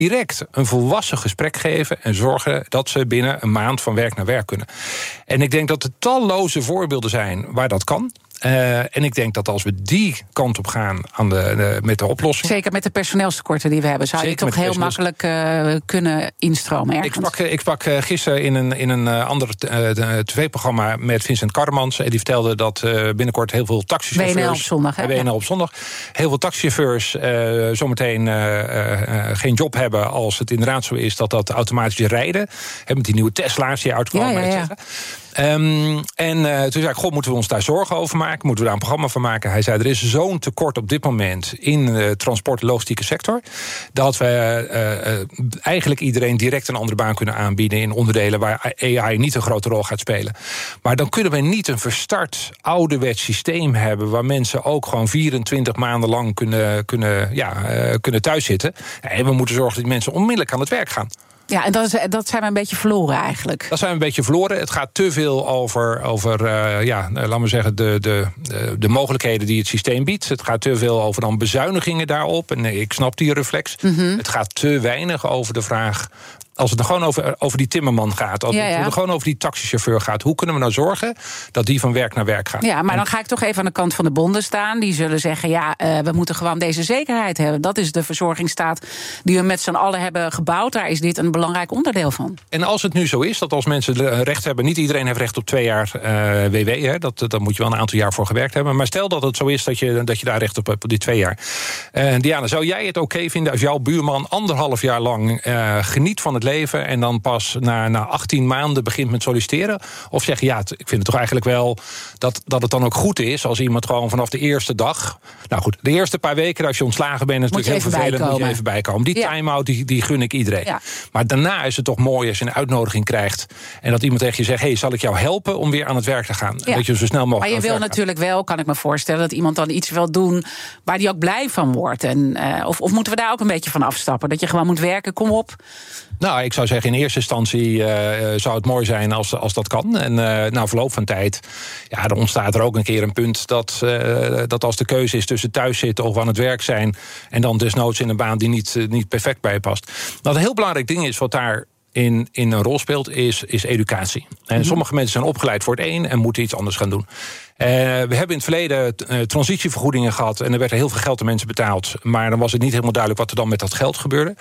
direct een volwassen gesprek geven en zorgen dat ze binnen een maand van werk naar werk kunnen. En ik denk dat er talloze voorbeelden zijn waar dat kan. En ik denk dat als we die kant op gaan met de oplossing. Zeker met de personeelstekorten die we hebben, zou je toch heel makkelijk kunnen instromen ergens. Ik sprak gisteren in een ander tv-programma met Vincent Karremans. En die vertelde dat binnenkort heel veel taxichauffeurs. WNL op zondag, hè? WNL op zondag. Heel veel taxichauffeurs zometeen geen job hebben als het inderdaad zo is dat automatisch rijden. Met die nieuwe Tesla's die uitkomen, et cetera. Toen zei ik, moeten we ons daar zorgen over maken? Moeten we daar een programma van maken? Hij zei, er is zo'n tekort op dit moment in de transport- en logistieke sector, dat we eigenlijk iedereen direct een andere baan kunnen aanbieden in onderdelen waar AI niet een grote rol gaat spelen. Maar dan kunnen we niet een verstart ouderwets systeem hebben waar mensen ook gewoon 24 maanden lang kunnen thuiszitten. En we moeten zorgen dat die mensen onmiddellijk aan het werk gaan. Ja, en dat zijn we een beetje verloren eigenlijk. Dat zijn we een beetje verloren. Het gaat te veel over laten we zeggen, de mogelijkheden die het systeem biedt. Het gaat te veel over dan bezuinigingen daarop. En ik snap die reflex. Mm-hmm. Het gaat te weinig over de vraag, als het er gewoon over die timmerman gaat, als het er gewoon over die taxichauffeur gaat, hoe kunnen we nou zorgen dat die van werk naar werk gaat? Ja, maar dan ga ik toch even aan de kant van de bonden staan. Die zullen zeggen, we moeten gewoon deze zekerheid hebben. Dat is de verzorgingsstaat die we met z'n allen hebben gebouwd. Daar is dit een belangrijk onderdeel van. En als het nu zo is, dat als mensen recht hebben, niet iedereen heeft recht op 2 jaar WW, hè, dat moet je wel een aantal jaar voor gewerkt hebben. Maar stel dat het zo is dat je daar recht op hebt, op die 2 jaar. Diana, zou jij het oké vinden als jouw buurman 1,5 jaar lang geniet van het leven en dan pas na 18 maanden begint met solliciteren? Of zeg je, ik vind het toch eigenlijk wel dat het dan ook goed is als iemand gewoon vanaf de eerste dag, nou goed, de eerste paar weken als je ontslagen bent, is natuurlijk heel vervelend, moet je even bijkomen. Die time-out, die gun ik iedereen. Ja. Maar daarna is het toch mooi als je een uitnodiging krijgt en dat iemand tegen je zegt, zal ik jou helpen om weer aan het werk te gaan? Ja. Dat je zo snel mogelijk. Maar je wil natuurlijk wel, kan ik me voorstellen, dat iemand dan iets wil doen waar die ook blij van wordt. En, of moeten we daar ook een beetje van afstappen? Dat je gewoon moet werken, kom op. Nou, ik zou zeggen, in eerste instantie zou het mooi zijn als dat kan. En na verloop van tijd, dan ontstaat er ook een keer een punt dat als de keuze is tussen thuiszitten of aan het werk zijn en dan desnoods in een baan die niet perfect bij je past. Wat een heel belangrijk ding is wat daar in een rol speelt, is educatie. En sommige mensen zijn opgeleid voor het een en moeten iets anders gaan doen. We hebben in het verleden transitievergoedingen gehad en er werd er heel veel geld aan mensen betaald, maar dan was het niet helemaal duidelijk wat er dan met dat geld gebeurde.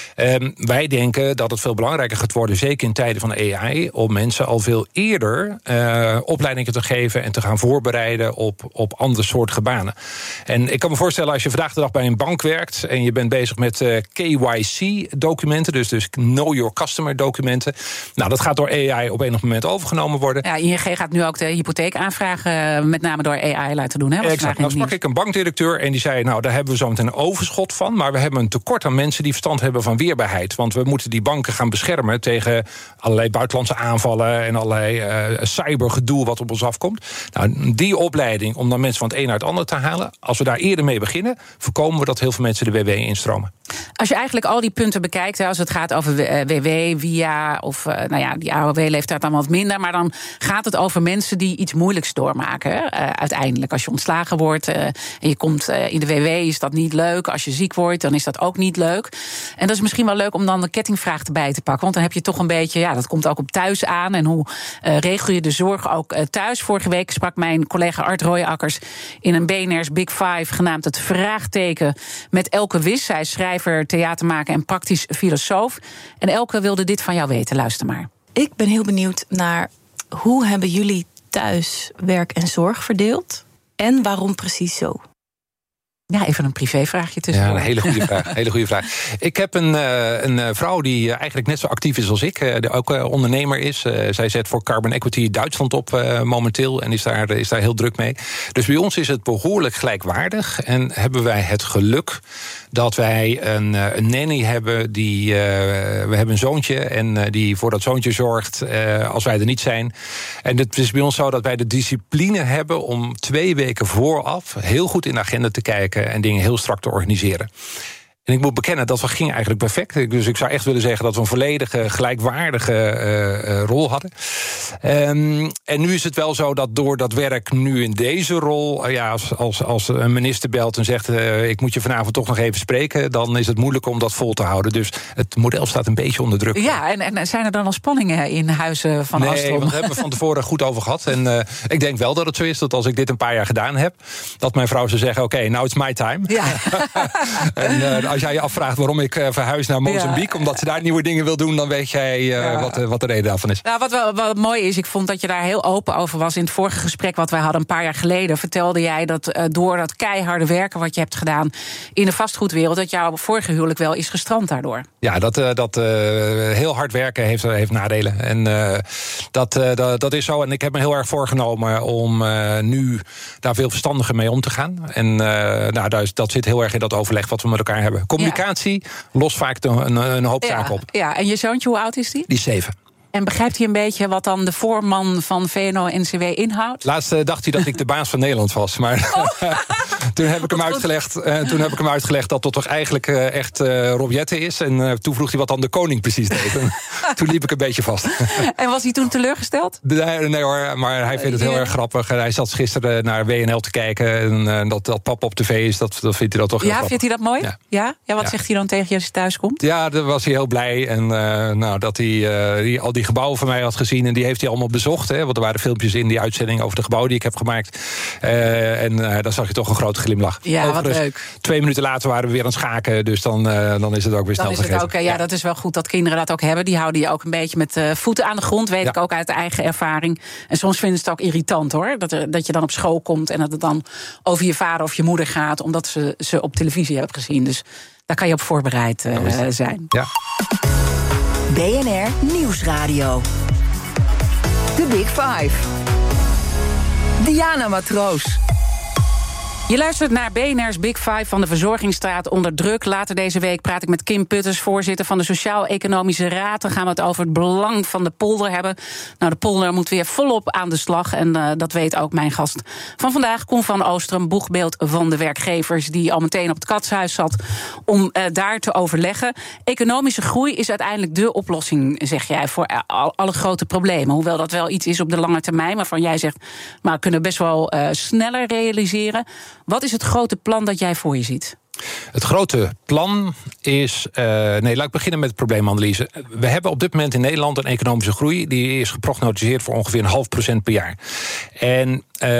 Wij denken dat het veel belangrijker gaat worden, zeker in tijden van AI, om mensen al veel eerder opleidingen te geven en te gaan voorbereiden op andere soorten banen. En ik kan me voorstellen, als je vandaag de dag bij een bank werkt en je bent bezig met KYC-documenten, dus Know Your Customer-documenten, nou, dat gaat door AI op enig moment overgenomen worden. Ja, ING gaat nu ook de hypotheek aanvragen met name door AI laten doen. Hè? Exact. Nou sprak ik een bankdirecteur en die zei, nou, daar hebben we zo meteen een overschot van, maar we hebben een tekort aan mensen die verstand hebben van weerbaarheid. Want we moeten die banken gaan beschermen tegen allerlei buitenlandse aanvallen en allerlei cybergedoe wat op ons afkomt. Nou, die opleiding om dan mensen van het een naar het ander te halen, als we daar eerder mee beginnen, voorkomen we dat heel veel mensen de WW instromen. Als je eigenlijk al die punten bekijkt, als het gaat over WW, VIA of die AOW-leeftijd dan wat minder, maar dan gaat het over mensen die iets moeilijks doormaken. Uiteindelijk, als je ontslagen wordt en je komt in de WW, is dat niet leuk. Als je ziek wordt, dan is dat ook niet leuk. En dat is misschien wel leuk om dan de kettingvraag erbij te pakken, want dan heb je toch een beetje, dat komt ook op thuis aan. En hoe regel je de zorg ook thuis? Vorige week sprak mijn collega Art Royakkers in een BNR's Big Five genaamd Het Vraagteken met Elke Wiss. Zij is schrijver, theatermaker en praktisch filosoof. En Elke wilde dit van jou weten. Luister maar. Ik ben heel benieuwd naar hoe hebben jullie thuis werk en zorg verdeeld? En waarom precies zo? Ja, even een privévraagje tussendoor. Ja, een hele goede vraag. Ik heb een vrouw die eigenlijk net zo actief is als ik. Die ook ondernemer is. Zij zet voor Carbon Equity Duitsland op momenteel. En is daar heel druk mee. Dus bij ons is het behoorlijk gelijkwaardig. En hebben wij het geluk dat wij een nanny hebben. We hebben een zoontje en die voor dat zoontje zorgt als wij er niet zijn. En het is bij ons zo dat wij de discipline hebben om 2 weken vooraf heel goed in de agenda te kijken en dingen heel strak te organiseren. En ik moet bekennen, dat ging eigenlijk perfect. Dus ik zou echt willen zeggen dat we een volledige, gelijkwaardige rol hadden. En nu is het wel zo dat door dat werk nu in deze rol... als een minister belt en zegt... ik moet je vanavond toch nog even spreken... dan is het moeilijk om dat vol te houden. Dus het model staat een beetje onder druk. Ja, en zijn er dan al spanningen in huizen van Alstom? Nee, want daar hebben we van tevoren goed over gehad. En ik denk wel dat het zo is dat als ik dit een paar jaar gedaan heb... dat mijn vrouw zou zeggen, oké, now it's my time. Ja. En als jij je afvraagt waarom ik verhuis naar Mozambique... omdat ze daar nieuwe dingen wil doen... dan weet jij wat de reden daarvan is. Nou, wat mooi is, ik vond dat je daar heel open over was. In het vorige gesprek wat wij hadden een paar jaar geleden... vertelde jij dat door dat keiharde werken wat je hebt gedaan... in de vastgoedwereld, dat jouw vorige huwelijk wel is gestrand daardoor. Ja, dat heel hard werken heeft nadelen. En dat is zo. En ik heb me heel erg voorgenomen om nu daar veel verstandiger mee om te gaan. En dat zit heel erg in dat overleg wat we met elkaar hebben. Communicatie lost vaak een hoop zaken op. Ja, en je zoontje, hoe oud is die? Die is 7. En begrijpt hij een beetje wat dan de voorman van VNO-NCW inhoudt? Laatst dacht hij dat ik de baas van Nederland was. Maar toen heb ik hem uitgelegd dat dat toch eigenlijk echt Rob Jetten is. En toen vroeg hij wat dan de koning precies deed. En toen liep ik een beetje vast. En was hij toen teleurgesteld? Nee hoor, maar hij vindt het heel erg grappig. Hij zat gisteren naar WNL te kijken. En dat papa op tv is, dat vindt hij dat toch heel grappig. Vindt hij dat mooi? Ja? Wat zegt hij dan tegen je als hij thuis komt? Ja, daar was hij heel blij. En dat hij al die gebouwen van mij had gezien. En die heeft hij allemaal bezocht. Hè, want er waren filmpjes in die uitzending over de gebouwen die ik heb gemaakt. En dan zag je toch een grote glimlach. Ja, wat leuk. 2 minuten later waren we weer aan het schaken. Dus dan is het ook weer snel vergeten. Dat is wel goed dat kinderen dat ook hebben. Die houden je ook een beetje met voeten aan de grond. Weet ik ook uit eigen ervaring. En soms vinden ze het ook irritant hoor. Dat je dan op school komt en dat het dan over je vader of je moeder gaat. Omdat ze op televisie hebben gezien. Dus daar kan je op voorbereid zijn. Ja. BNR Nieuwsradio. The Big Five. Diana Matroos. Je luistert naar BNR's Big Five van de verzorgingsstraat onder druk. Later deze week praat ik met Kim Putters, voorzitter van de Sociaal-Economische Raad. Dan gaan we het over het belang van de polder hebben. Nou, de polder moet weer volop aan de slag. En dat weet ook mijn gast van vandaag, Koen van Oostrum, boegbeeld van de werkgevers, die al meteen op het katshuis zat om daar te overleggen. Economische groei is uiteindelijk dé oplossing, zeg jij, voor alle grote problemen. Hoewel dat wel iets is op de lange termijn, waarvan jij zegt, maar we kunnen best wel sneller realiseren. Wat is het grote plan dat jij voor je ziet? Het grote plan is... laat ik beginnen met de probleemanalyse. We hebben op dit moment in Nederland een economische groei, die is geprognosticeerd voor ongeveer 0,5% per jaar. En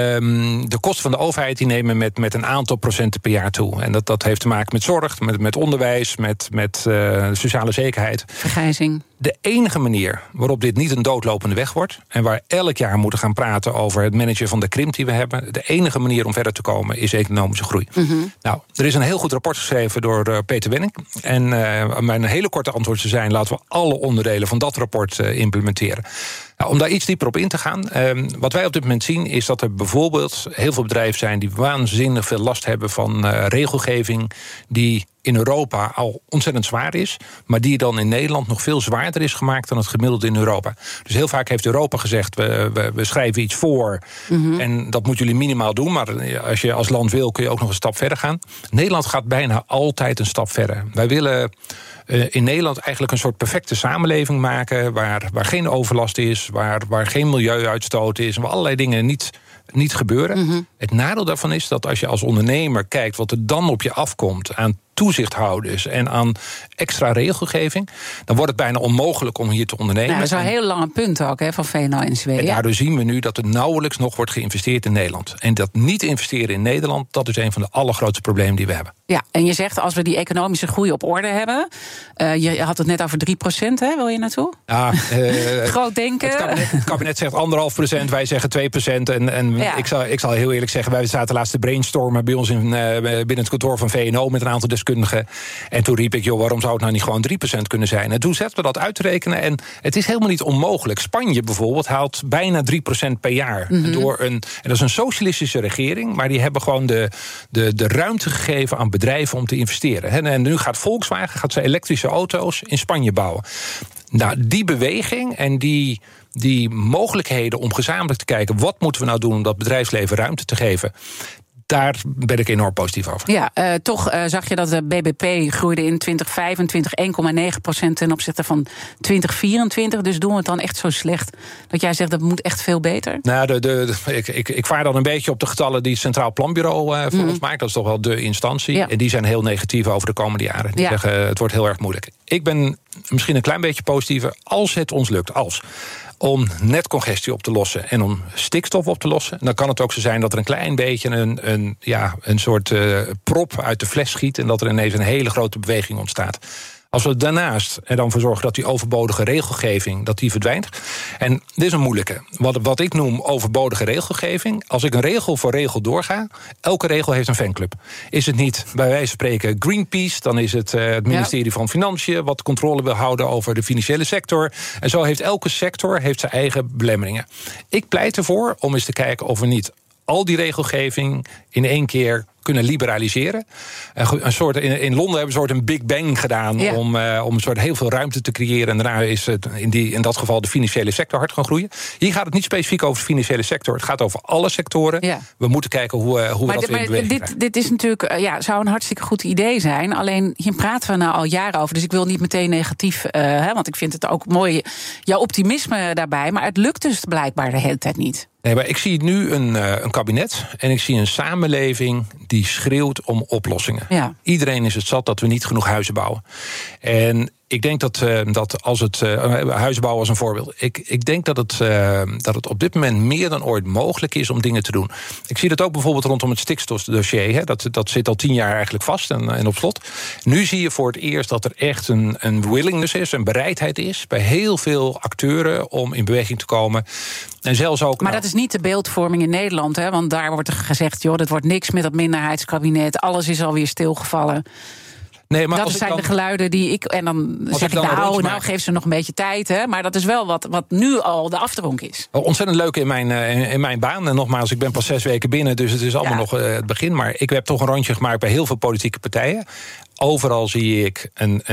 de kosten van de overheid die nemen met een aantal procenten per jaar toe. En dat heeft te maken met zorg, met onderwijs, met sociale zekerheid. Vergrijzing. De enige manier waarop dit niet een doodlopende weg wordt, en waar elk jaar moeten gaan praten over het managen van de krimp die we hebben, de enige manier om verder te komen is economische groei. Mm-hmm. Nou, er is een heel goed rapport geschreven door Peter Wenning. En mijn hele korte antwoord te zijn, laten we alle onderdelen van dat rapport implementeren. Nou, om daar iets dieper op in te gaan, wat wij op dit moment zien is dat er bijvoorbeeld heel veel bedrijven zijn die waanzinnig veel last hebben van regelgeving die in Europa al ontzettend zwaar is, maar die dan in Nederland nog veel zwaarder is gemaakt dan het gemiddelde in Europa. Dus heel vaak heeft Europa gezegd, we schrijven iets voor, mm-hmm, en dat moeten jullie minimaal doen, maar als je als land wil kun je ook nog een stap verder gaan. Nederland gaat bijna altijd een stap verder. Wij willen in Nederland eigenlijk een soort perfecte samenleving maken, waar geen overlast is, waar geen milieuuitstoot is, waar allerlei dingen niet gebeuren. Mm-hmm. Het nadeel daarvan is dat als je als ondernemer kijkt wat er dan op je afkomt aan toezichthouders en aan extra regelgeving, dan wordt het bijna onmogelijk om hier te ondernemen. Nou, dat is wel een heel lange punt ook van VNO-NCW. En daardoor zien we nu dat er nauwelijks nog wordt geïnvesteerd in Nederland. En dat niet investeren in Nederland, dat is een van de allergrootste problemen die we hebben. Ja, en je zegt als we die economische groei op orde hebben, je had het net over 3%, hè? Wil je naartoe? Ja, groot denken. Het kabinet zegt 1,5%, wij zeggen 2%. En ja, ik zal heel eerlijk zeggen, wij zaten laatst te brainstormen bij ons binnen het kantoor van VNO met een aantal deskundigen. En toen riep ik, waarom zou het nou niet gewoon 3% kunnen zijn? En toen zetten we dat uit te rekenen. En het is helemaal niet onmogelijk. Spanje bijvoorbeeld haalt bijna 3% per jaar. Mm-hmm. En dat is een socialistische regering, maar die hebben gewoon de ruimte gegeven aan bedrijven om te investeren. En nu gaat Volkswagen zijn elektrische auto's in Spanje bouwen. Nou, die beweging en die mogelijkheden om gezamenlijk te kijken, wat moeten we nou doen om dat bedrijfsleven ruimte te geven, Daar ben ik enorm positief over. Ja, toch zag je dat de BBP groeide in 2025 1,9% ten opzichte van 2024. Dus doen we het dan echt zo slecht dat jij zegt dat moet echt veel beter? Nou, ik vaar dan een beetje op de getallen die het Centraal Planbureau voor ons maakt. Dat is toch wel de instantie. Ja. En die zijn heel negatief over de komende jaren. Die zeggen het wordt heel erg moeilijk. Ik ben misschien een klein beetje positiever als het ons lukt. Om netcongestie op te lossen en om stikstof op te lossen. Dan kan het ook zo zijn dat er een klein beetje een soort prop uit de fles schiet en dat er ineens een hele grote beweging ontstaat. Als we daarnaast er dan voor zorgen dat die overbodige regelgeving dat die verdwijnt. En dit is een moeilijke. Wat ik noem overbodige regelgeving. Als ik een regel voor regel doorga, elke regel heeft een fanclub. Is het niet bij wijze van spreken Greenpeace, dan is het het ministerie van Financiën wat controle wil houden over de financiële sector. En zo heeft elke sector zijn eigen belemmeringen. Ik pleit ervoor om eens te kijken of we niet al die regelgeving in één keer kunnen liberaliseren. In Londen hebben ze een Big Bang gedaan om een soort heel veel ruimte te creëren. En daarna is het in dat geval de financiële sector hard gaan groeien. Hier gaat het niet specifiek over de financiële sector. Het gaat over alle sectoren. Ja. We moeten kijken hoe we dat weer in beweging krijgen. Dit is natuurlijk zou een hartstikke goed idee zijn. Alleen hier praten we nou al jaren over. Dus ik wil niet meteen negatief, want ik vind het ook mooi, jouw optimisme daarbij. Maar het lukt dus blijkbaar de hele tijd niet. Nee, maar ik zie nu een kabinet en ik zie een samenleving die schreeuwt om oplossingen. Ja. Iedereen is het zat dat we niet genoeg huizen bouwen. En ik denk dat als het huizenbouw als een voorbeeld. Ik denk dat het op dit moment meer dan ooit mogelijk is om dingen te doen. Ik zie dat ook bijvoorbeeld rondom het stikstofdossier. Dat zit al 10 jaar eigenlijk vast en op slot. Nu zie je voor het eerst dat er echt een willingness is, een bereidheid is bij heel veel acteuren om in beweging te komen. En zelfs ook. Maar dat is niet de beeldvorming in Nederland, hè? Want daar wordt er gezegd, dit wordt niks met dat minderheidskabinet. Alles is alweer stilgevallen. Nee, maar dat zijn de geluiden die ik. En dan zeg ik, nou geef ze nog een beetje tijd. Hè? Maar dat is wel wat nu al de afdronk is. Ontzettend leuk in mijn baan. En nogmaals, ik ben pas 6 weken binnen, dus het is allemaal nog het begin. Maar ik heb toch een rondje gemaakt bij heel veel politieke partijen. Overal zie ik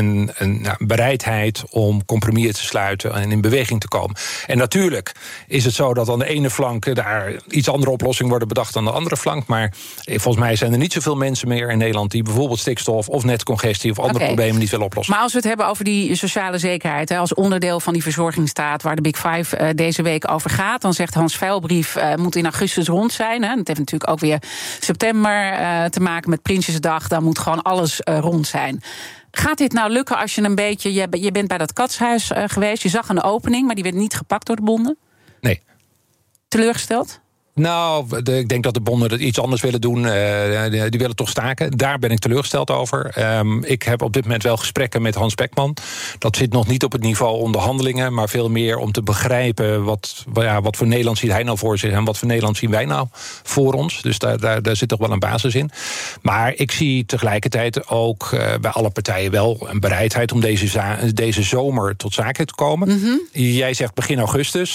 een bereidheid om compromissen te sluiten en in beweging te komen. En natuurlijk is het zo dat aan de ene flank daar iets andere oplossingen worden bedacht dan de andere flank. Maar volgens mij zijn er niet zoveel mensen meer in Nederland die bijvoorbeeld stikstof of netcongestie of andere problemen niet willen oplossen. Maar als we het hebben over die sociale zekerheid, als onderdeel van die verzorgingsstaat waar de Big Five deze week over gaat, dan zegt Hans Veilbrief moet in augustus rond zijn. Hè. Dat heeft natuurlijk ook weer september te maken met Prinsjesdag. Dan moet gewoon alles rond zijn. Gaat dit nou lukken als je een beetje. Je bent bij dat katshuis geweest, je zag een opening, maar die werd niet gepakt door de bonden? Nee. Teleurgesteld? Nou, ik denk dat de bonden het iets anders willen doen. Die willen toch staken. Daar ben ik teleurgesteld over. Ik heb op dit moment wel gesprekken met Hans Beckman. Dat zit nog niet op het niveau onderhandelingen, maar veel meer om te begrijpen wat voor Nederland ziet hij nou voor zich en wat voor Nederland zien wij nou voor ons. Dus daar zit toch wel een basis in. Maar ik zie tegelijkertijd ook bij alle partijen wel een bereidheid om deze zomer tot zaken te komen. Mm-hmm. Jij zegt begin augustus.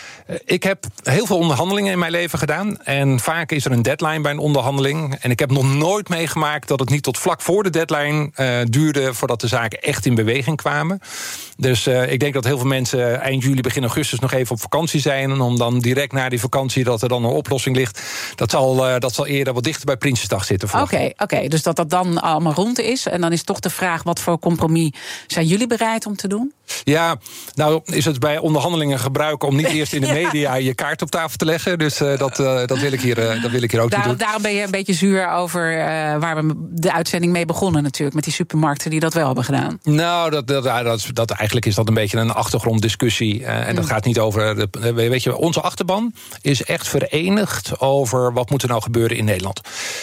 Ik heb heel veel onderhandelingen in mijn leven gedaan. En vaak is er een deadline bij een onderhandeling. En ik heb nog nooit meegemaakt dat het niet tot vlak voor de deadline duurde voordat de zaken echt in beweging kwamen. Dus ik denk dat heel veel mensen eind juli, begin augustus nog even op vakantie zijn. En om dan direct na die vakantie dat er dan een oplossing ligt. Dat zal eerder wat dichter bij Prinsjesdag zitten. Oké, dus dat dan allemaal rond is. En dan is toch de vraag, wat voor compromis zijn jullie bereid om te doen? Ja, nou is het bij onderhandelingen gebruiken om niet eerst in de media je kaart op tafel te leggen. Dus dat wil ik hier ook niet doen. Daarom ben je een beetje zuur over waar we de uitzending mee begonnen natuurlijk. Met die supermarkten die dat wel hebben gedaan. Nou, eigenlijk is dat een beetje een achtergronddiscussie. En dat gaat niet over. Weet je, onze achterban is echt verenigd over wat moet er nou gebeuren in Nederland.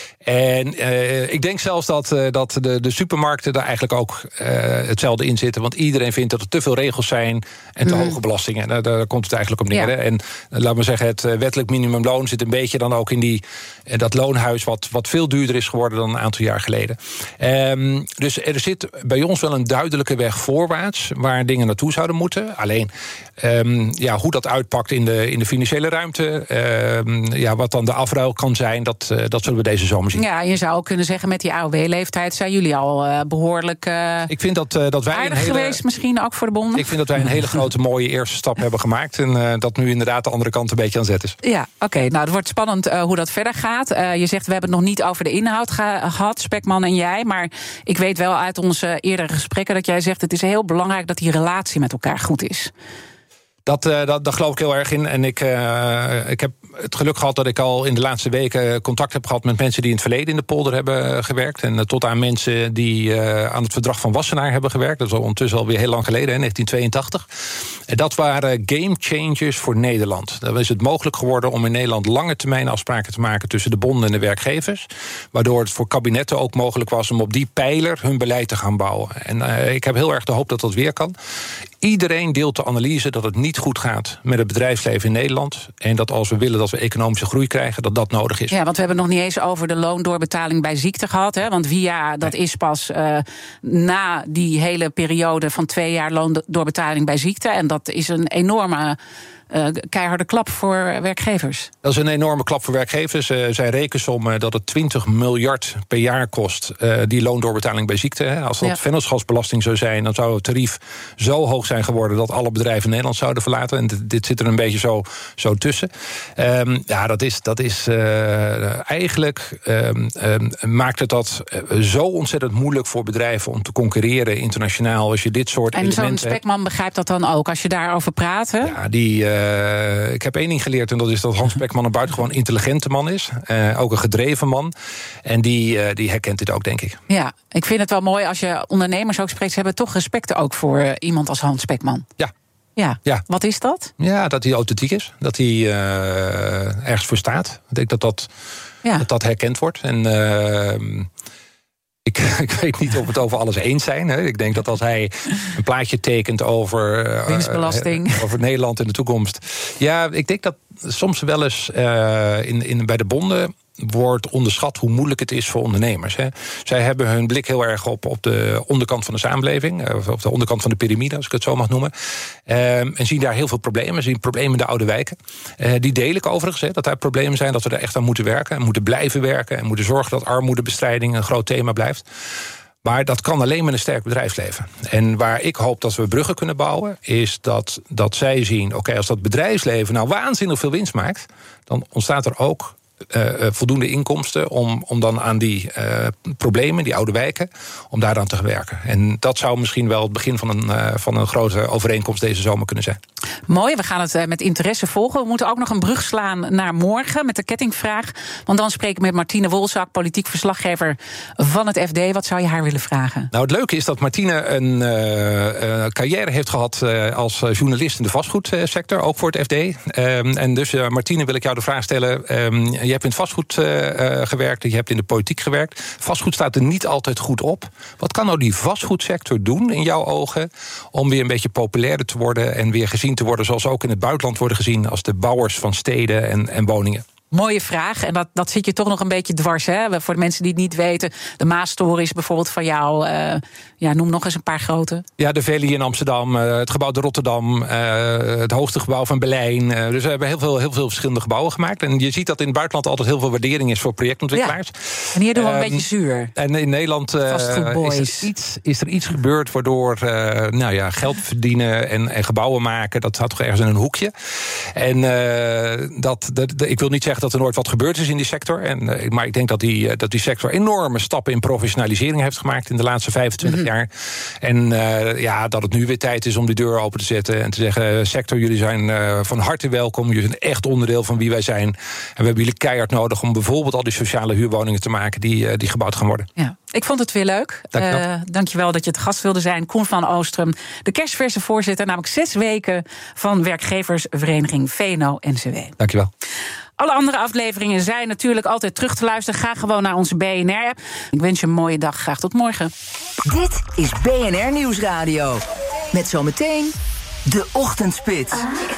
En ik denk zelfs dat de supermarkten daar eigenlijk ook hetzelfde in zitten. Want iedereen vindt dat er te veel regels zijn en te hoge belastingen. Daar komt het eigenlijk op neer. Ja. En laten we zeggen, het wettelijk minimumloon zit een beetje dan ook in dat loonhuis wat veel duurder is geworden dan een aantal jaar geleden. Dus er zit bij ons wel een duidelijke weg voorwaarts waar dingen naartoe zouden moeten. Alleen hoe dat uitpakt in de financiële ruimte, wat dan de afruil kan zijn, dat zullen we deze zomer zien. voorzien. Ja, je zou ook kunnen zeggen, met die AOW-leeftijd zijn jullie al behoorlijk ik vind dat wij aardig geweest, misschien ook voor de bonden. Ik vind dat wij een hele grote, mooie eerste stap hebben gemaakt. En dat nu inderdaad de andere kant een beetje aan zet is. Ja, oké. Nou, het wordt spannend hoe dat verder gaat. Je zegt, we hebben het nog niet over de inhoud gehad, Spekman en jij. Maar ik weet wel uit onze eerdere gesprekken dat jij zegt, het is heel belangrijk dat die relatie met elkaar goed is. Dat geloof ik heel erg in. En ik heb het geluk gehad dat ik al in de laatste weken contact heb gehad met mensen die in het verleden in de polder hebben gewerkt. En tot aan mensen die aan het verdrag van Wassenaar hebben gewerkt. Dat is ondertussen alweer heel lang geleden, 1982. En dat waren game changers voor Nederland. Dan is het mogelijk geworden om in Nederland lange termijn afspraken te maken tussen de bonden en de werkgevers. Waardoor het voor kabinetten ook mogelijk was om op die pijler hun beleid te gaan bouwen. En ik heb heel erg de hoop dat dat weer kan. Iedereen deelt de analyse dat het niet goed gaat met het bedrijfsleven in Nederland. En dat als we willen dat we economische groei krijgen, dat nodig is. Ja, want we hebben het nog niet eens over de loondoorbetaling bij ziekte gehad. Hè? Want VIA, dat is pas na die hele periode van 2 jaar loondoorbetaling bij ziekte. En dat is een enorme keiharde klap voor werkgevers. Dat is een enorme klap voor werkgevers. Zij rekensommen dat het 20 miljard per jaar kost, die loondoorbetaling bij ziekte. Als dat vennootschapsbelasting zou zijn, dan zou het tarief zo hoog zijn geworden dat alle bedrijven Nederland zouden verlaten. En dit zit er een beetje zo tussen. Dat is eigenlijk maakt het dat zo ontzettend moeilijk voor bedrijven om te concurreren internationaal als je dit soort elementen hebt. En zo'n Spekman begrijpt dat dan ook als je daarover praat, hè? Ja, ik heb 1 ding geleerd, en dat is dat Hans Spekman een buitengewoon intelligente man is. Ook een gedreven man. En die herkent dit ook, denk ik. Ja, ik vind het wel mooi als je ondernemers ook spreekt. Ze hebben toch respect ook voor iemand als Hans Spekman. Ja. Wat is dat? Ja, dat hij authentiek is. Dat hij ergens voor staat. Ik denk dat herkend wordt. En ik weet niet of we het over alles eens zijn. Hè. Ik denk dat als hij een plaatje tekent over winstbelasting, over Nederland in de toekomst. Ja, ik denk dat soms wel eens bij de bonden wordt onderschat hoe moeilijk het is voor ondernemers. Hè. Zij hebben hun blik heel erg op de onderkant van de samenleving, of op de onderkant van de piramide, als ik het zo mag noemen. En zien daar heel veel problemen. Zien problemen in de oude wijken. Die deel ik overigens, dat daar problemen zijn, dat we er echt aan moeten werken en moeten blijven werken en moeten zorgen dat armoedebestrijding een groot thema blijft. Maar dat kan alleen met een sterk bedrijfsleven. En waar ik hoop dat we bruggen kunnen bouwen, is dat zij zien, oké, als dat bedrijfsleven nou waanzinnig veel winst maakt, dan ontstaat er ook voldoende inkomsten om dan aan die problemen, die oude wijken, om daaraan te werken. En dat zou misschien wel het begin van een grote overeenkomst deze zomer kunnen zijn. Mooi, we gaan het met interesse volgen. We moeten ook nog een brug slaan naar morgen met de kettingvraag. Want dan spreek ik met Martine Wolzak, politiek verslaggever van het FD. Wat zou je haar willen vragen? Nou, het leuke is dat Martine een carrière heeft gehad als journalist in de vastgoedsector, ook voor het FD. En dus, Martine, wil ik jou de vraag stellen. Je hebt in het vastgoed gewerkt, je hebt in de politiek gewerkt. Vastgoed staat er niet altijd goed op. Wat kan nou die vastgoedsector doen, in jouw ogen, om weer een beetje populairder te worden en weer gezien te worden zoals ook in het buitenland worden gezien als de bouwers van steden en woningen? Mooie vraag. En dat zit je toch nog een beetje dwars, hè? Voor de mensen die het niet weten. De Maastoren is bijvoorbeeld van jou. Noem nog eens een paar grote. Ja, de Velie in Amsterdam, het gebouw de Rotterdam, het hoogste gebouw van Berlijn. Dus we hebben heel veel verschillende gebouwen gemaakt. En je ziet dat in het buitenland altijd heel veel waardering is voor projectontwikkelaars. Ja. En hier doen we een beetje zuur. En in Nederland is er iets gebeurd waardoor geld verdienen en gebouwen maken, dat had toch ergens in een hoekje. En ik wil niet zeggen dat er nooit wat gebeurd is in die sector. Maar ik denk dat die sector enorme stappen in professionalisering heeft gemaakt in de laatste 25 jaar. En dat het nu weer tijd is om die deur open te zetten en te zeggen, sector, jullie zijn van harte welkom. Jullie zijn echt onderdeel van wie wij zijn. En we hebben jullie keihard nodig om bijvoorbeeld al die sociale huurwoningen te maken die gebouwd gaan worden. Ja. Ik vond het weer leuk. Dankjewel dat je het gast wilde zijn. Koen van Oostrum, de kerstverse voorzitter, namelijk 6 weken van werkgeversvereniging VNO-NCW. Dankjewel. Alle andere afleveringen zijn natuurlijk altijd terug te luisteren. Ga gewoon naar onze BNR-app. Ik wens je een mooie dag. Graag tot morgen. Dit is BNR Nieuwsradio. Met zometeen de Ochtendspits.